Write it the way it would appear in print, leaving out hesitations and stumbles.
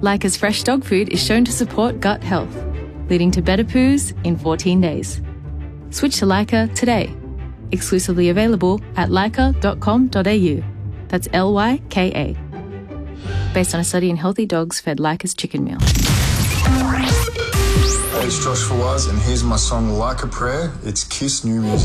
Leica's fresh dog food is shown to support gut health, leading to better poos in 14 days. Switch to Leica today. Exclusively available at leica.com.au. That's Lyka. Based on a study in healthy dogs fed Leica's chicken meal. Hey, it's Josh Fawaz, and here's my song Like a Prayer. It's Kiss New Music.